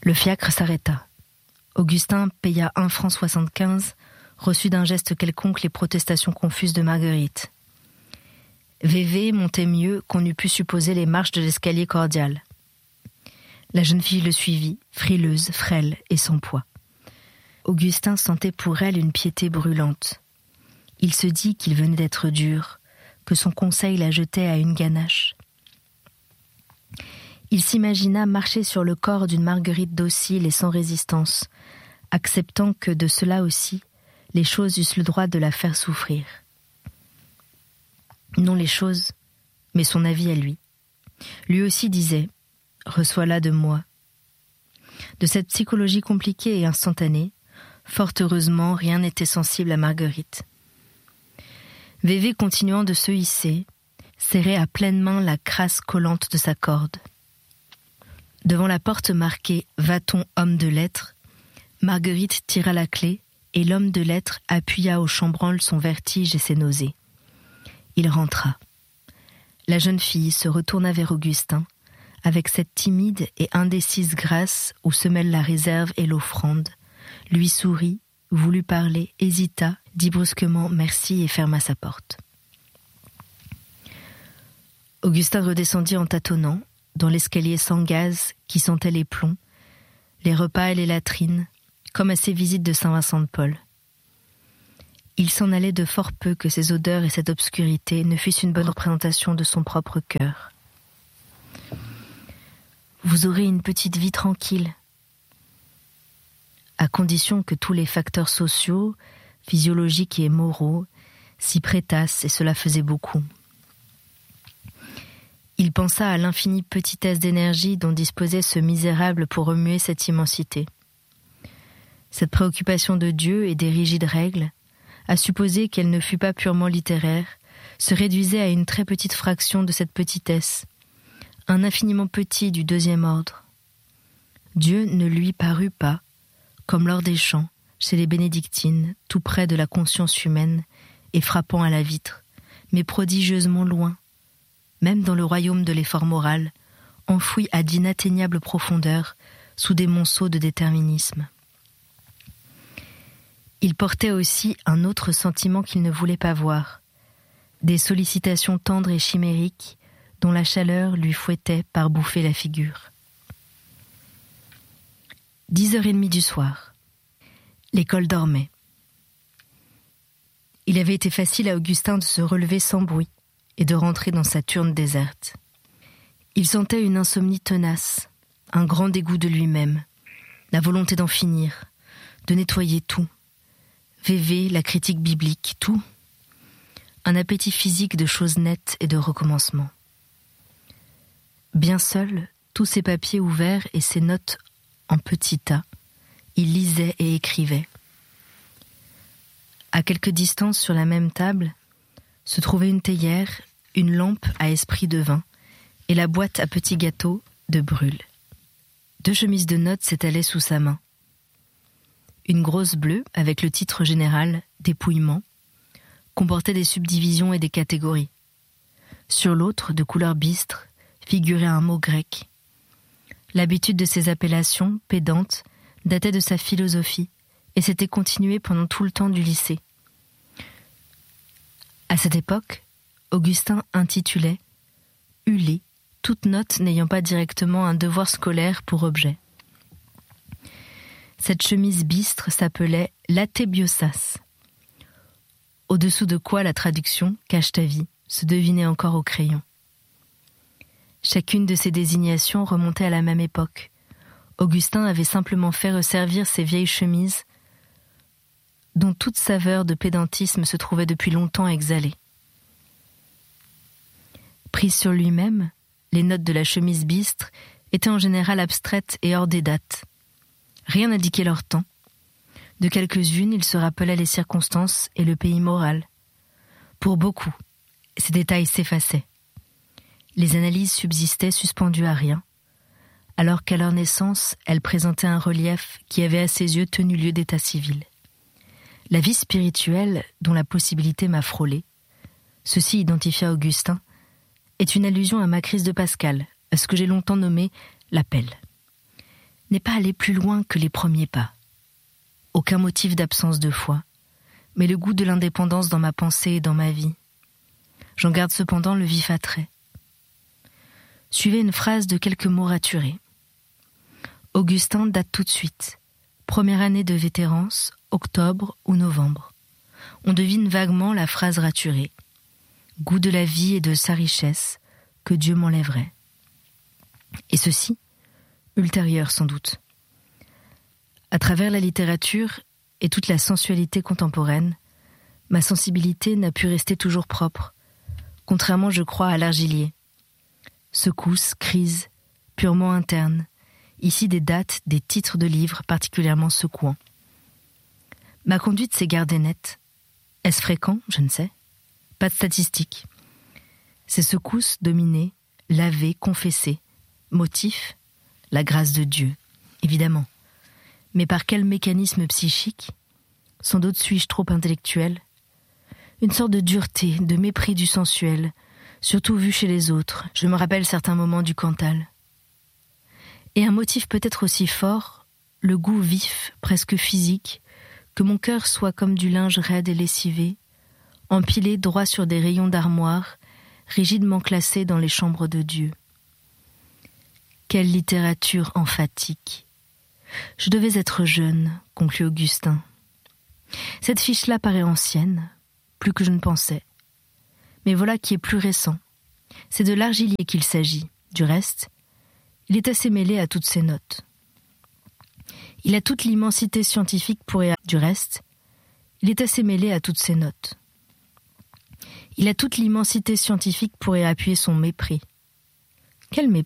Le fiacre s'arrêta. Augustin paya 1,75 francs, reçut d'un geste quelconque les protestations confuses de Marguerite. Vévé montait mieux qu'on eût pu supposer les marches de l'escalier cordial. La jeune fille le suivit, frileuse, frêle et sans poids. Augustin sentait pour elle une piété brûlante. Il se dit qu'il venait d'être dur, que son conseil la jetait à une ganache. Il s'imagina marcher sur le corps d'une Marguerite docile et sans résistance, acceptant que de cela aussi, les choses eussent le droit de la faire souffrir. Non les choses, mais son avis à lui. Lui aussi disait « Reçois-la de moi ». De cette psychologie compliquée et instantanée, fort heureusement, rien n'était sensible à Marguerite. Vévé, continuant de se hisser, serrait à pleine main la crasse collante de sa corde. Devant la porte marquée « Va-t-on, homme de lettres ?» Marguerite tira la clé et l'homme de lettres appuya au chambranle son vertige et ses nausées. Il rentra. La jeune fille se retourna vers Augustin, avec cette timide et indécise grâce où se mêlent la réserve et l'offrande, lui sourit, voulut parler, hésita, dit brusquement merci et ferma sa porte. Augustin redescendit en tâtonnant, dans l'escalier sans gaz qui sentait les plombs, les repas et les latrines, comme à ses visites de Saint-Vincent-de-Paul. Il s'en allait de fort peu que ces odeurs et cette obscurité ne fussent une bonne représentation de son propre cœur. Vous aurez une petite vie tranquille, à condition que tous les facteurs sociaux, physiologiques et moraux s'y prêtassent, et cela faisait beaucoup. Il pensa à l'infinie petitesse d'énergie dont disposait ce misérable pour remuer cette immensité. Cette préoccupation de Dieu et des rigides règles, à supposer qu'elle ne fût pas purement littéraire, se réduisait à une très petite fraction de cette petitesse, un infiniment petit du deuxième ordre. Dieu ne lui parut pas, comme lors des chants, chez les bénédictines, tout près de la conscience humaine et frappant à la vitre, mais prodigieusement loin, même dans le royaume de l'effort moral, enfoui à d'inatteignables profondeurs sous des monceaux de déterminisme. Il portait aussi un autre sentiment qu'il ne voulait pas voir, des sollicitations tendres et chimériques dont la chaleur lui fouettait par bouffer la figure. 10h30 du soir. L'école dormait. Il avait été facile à Augustin de se relever sans bruit et de rentrer dans sa turne déserte. Il sentait une insomnie tenace, un grand dégoût de lui-même, la volonté d'en finir, de nettoyer tout. Vévé, la critique biblique, tout. Un appétit physique de choses nettes et de recommencement. Bien seul, tous ses papiers ouverts et ses notes en petits tas, il lisait et écrivait. À quelque distance sur la même table, se trouvait une théière, une lampe à esprit de vin et la boîte à petits gâteaux de Brûle. 2 chemises de notes s'étalaient sous sa main. Une grosse bleue, avec le titre général « Dépouillement », comportait des subdivisions et des catégories. Sur l'autre, de couleur bistre, figurait un mot grec. L'habitude de ces appellations, pédantes, datait de sa philosophie et s'était continuée pendant tout le temps du lycée. À cette époque, Augustin intitulait « Hulé », toute note n'ayant pas directement un devoir scolaire pour objet. Cette chemise bistre s'appelait « Latébiosas », au-dessous de quoi la traduction « cache ta vie » se devinait encore au crayon. Chacune de ces désignations remontait à la même époque. Augustin avait simplement fait resservir ces vieilles chemises dont toute saveur de pédantisme se trouvait depuis longtemps exhalée. Pris sur lui-même, les notes de la chemise bistre étaient en général abstraites et hors des dates. Rien n'indiquait leur temps. De quelques-unes, il se rappelait les circonstances et le pays moral. Pour beaucoup, ces détails s'effaçaient. Les analyses subsistaient suspendues à rien, alors qu'à leur naissance, elles présentaient un relief qui avait à ses yeux tenu lieu d'état civil. La vie spirituelle, dont la possibilité m'a frôlé, ceci identifia Augustin, est une allusion à ma crise de Pascal, à ce que j'ai longtemps nommé l'appel. n'est pas aller plus loin que les premiers pas. Aucun motif d'absence de foi, mais le goût de l'indépendance dans ma pensée et dans ma vie. J'en garde cependant le vif attrait. Suivez une phrase de quelques mots raturés. Augustin date tout de suite. Première année de vétérance, octobre ou novembre. On devine vaguement la phrase raturée. Goût de la vie et de sa richesse, que Dieu m'enlèverait. Et ceci, ultérieur sans doute. À travers la littérature et toute la sensualité contemporaine, ma sensibilité n'a pu rester toujours propre, contrairement, je crois, à l'argilier. Secousses, crises, purement internes, ici des dates, des titres de livres particulièrement secouants. Ma conduite s'est gardée nette. Est-ce fréquent? Je ne sais. Pas de statistiques. Ces secousses dominées, lavées, confessées. Motif? La grâce de Dieu, évidemment. Mais par quel mécanisme psychique? Sans doute suis-je trop intellectuel. Une sorte de dureté, de mépris du sensuel, surtout vu chez les autres. Je me rappelle certains moments du Cantal. Et un motif peut-être aussi fort, le goût vif, presque physique, que mon cœur soit comme du linge raide et lessivé, empilé droit sur des rayons d'armoire, rigidement classés dans les chambres de Dieu. Quelle littérature emphatique! Je devais être jeune, conclut Augustin. Cette fiche-là paraît ancienne, plus que je ne pensais. Mais voilà qui est plus récent. C'est de l'argilier qu'il s'agit. Du reste, il est assez mêlé à toutes ces notes. Il a toute l'immensité scientifique pour y... Du reste, il est assez mêlé à toutes ces notes. Il a toute l'immensité scientifique pour y appuyer son mépris. Quel mépris?